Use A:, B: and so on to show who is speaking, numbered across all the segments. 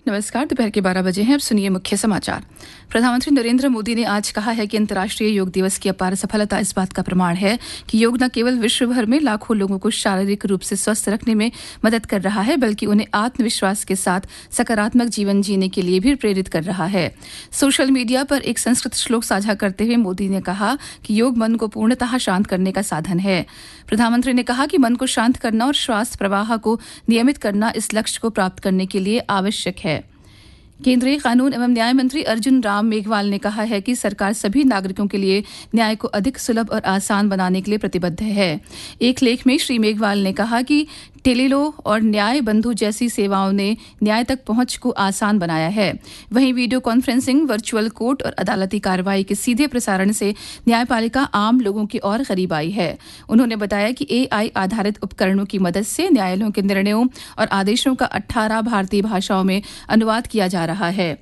A: नमस्कार। दोपहर के 12 बजे हैं। अब सुनिए मुख्य समाचार। प्रधानमंत्री नरेंद्र मोदी ने आज कहा है कि अंतर्राष्ट्रीय योग दिवस की अपार सफलता इस बात का प्रमाण है कि योग न केवल विश्व भर में लाखों लोगों को शारीरिक रूप से स्वस्थ रखने में मदद कर रहा है, बल्कि उन्हें आत्मविश्वास के साथ सकारात्मक जीवन जीने के लिए भी प्रेरित कर रहा है। सोशल मीडिया पर एक संस्कृत श्लोक साझा करते हुए मोदी ने कहा कि योग मन को पूर्णतः शांत करने का साधन है। प्रधानमंत्री ने कहा कि मन को शांत करना और श्वास प्रवाह को नियमित करना इस लक्ष्य को प्राप्त करने के लिए आवश्यक है। केंद्रीय कानून एवं न्याय मंत्री अर्जुन राम मेघवाल ने कहा है कि सरकार सभी नागरिकों के लिए न्याय को अधिक सुलभ और आसान बनाने के लिए प्रतिबद्ध है। एक लेख में श्री मेघवाल ने कहा कि टेलीलॉ और न्याय बंधु जैसी सेवाओं ने न्याय तक पहुंच को आसान बनाया है। वहीं वीडियो कॉन्फ्रेंसिंग, वर्चुअल कोर्ट और अदालती कार्रवाई के सीधे प्रसारण से न्यायपालिका आम लोगों की और करीब आई है। उन्होंने बताया कि AI आधारित उपकरणों की मदद से न्यायालयों के निर्णयों और आदेशों का 18 भारतीय भाषाओं में अनुवाद किया जा रहा है।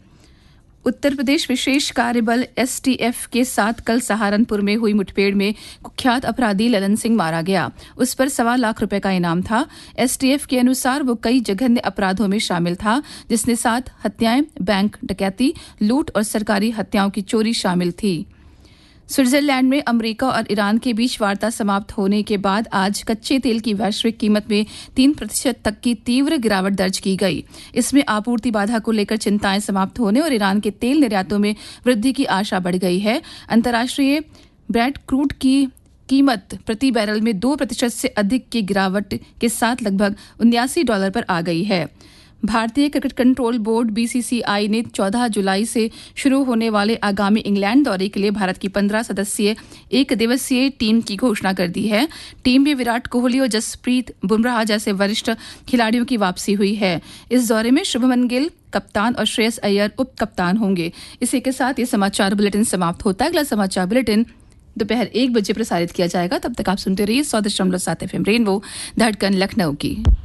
A: उत्तर प्रदेश विशेष कार्य बल STF के साथ कल सहारनपुर में हुई मुठभेड़ में कुख्यात अपराधी ललन सिंह मारा गया। उस पर 1.25 लाख रुपए का इनाम था। STF के अनुसार वो कई जघन्य अपराधों में शामिल था, जिसमें 7 हत्याएं, बैंक डकैती, लूट और सरकारी हत्याओं की चोरी शामिल थी। स्विट्जरलैंड में अमेरिका और ईरान के बीच वार्ता समाप्त होने के बाद आज कच्चे तेल की वैश्विक कीमत में 3% तक की तीव्र गिरावट दर्ज की गई। इसमें आपूर्ति बाधा को लेकर चिंताएं समाप्त होने और ईरान के तेल निर्यातों में वृद्धि की आशा बढ़ गई है। अंतर्राष्ट्रीय ब्रेंट क्रूड की कीमत प्रति बैरल में 2% से अधिक की गिरावट के साथ लगभग $79 पर आ गई है। भारतीय क्रिकेट कंट्रोल बोर्ड BCCI ने 14 जुलाई से शुरू होने वाले आगामी इंग्लैंड दौरे के लिए भारत की 15 सदस्यीय एक दिवसीय टीम की घोषणा कर दी है। टीम में विराट कोहली और जसप्रीत बुमराह जैसे वरिष्ठ खिलाड़ियों की वापसी हुई है। इस दौरे में शुभमन गिल कप्तान और श्रेयस अय्यर उप कप्तान होंगे। इसी के साथ ये समाचार बुलेटिन समाप्त होता है। अगला समाचार बुलेटिन दोपहर 1 बजे प्रसारित किया जाएगा। तब तक आप सुनते रहिए 100.7 FM रेनबो धड़कन लखनऊ की।